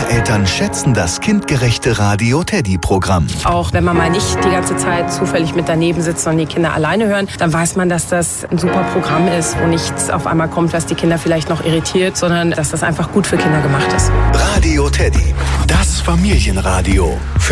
Eltern schätzen das kindgerechte Radio Teddy-Programm. Auch wenn man mal nicht die ganze Zeit zufällig mit daneben sitzt und die Kinder alleine hören, dann weiß man, dass das ein super Programm ist, wo nichts auf einmal kommt, was die Kinder vielleicht noch irritiert, sondern dass das einfach gut für Kinder gemacht ist. Radio Teddy, das Familienradio.